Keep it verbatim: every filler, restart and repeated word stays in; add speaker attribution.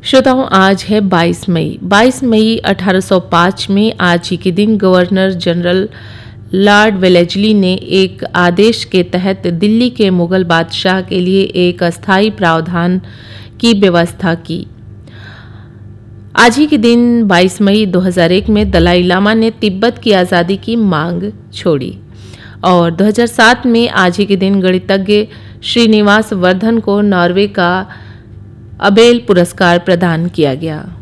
Speaker 1: श्रोताओं, आज है बाईस मई। बाईस मई अठारह सौ पाँच में आज ही के दिन गवर्नर जनरल लॉर्ड वेलेस्ली ने एक आदेश के तहत दिल्ली के मुगल बादशाह के लिए एक अस्थायी प्रावधान की व्यवस्था की। आज ही के दिन बाईस मई दो हज़ार एक में दलाई लामा ने तिब्बत की आज़ादी की मांग छोड़ी और दो हज़ार सात में आज ही के दिन गणितज्ञ श्रीनिवास वर्धन को नॉर्वे का अबेल पुरस्कार प्रदान किया गया।